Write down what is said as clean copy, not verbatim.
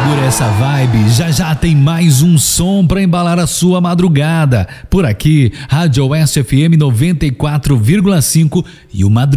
Segura essa vibe, já já tem mais um som pra embalar a sua madrugada. Por aqui, Rádio Oeste FM 94,5 e o Madrugada